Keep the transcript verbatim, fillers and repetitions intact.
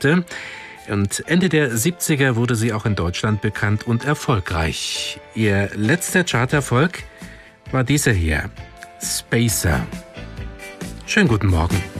Chartliste. Und Ende der siebziger wurde sie auch in Deutschland bekannt und erfolgreich. Ihr letzter Charterfolg war dieser hier, Spacer. Schönen guten Morgen.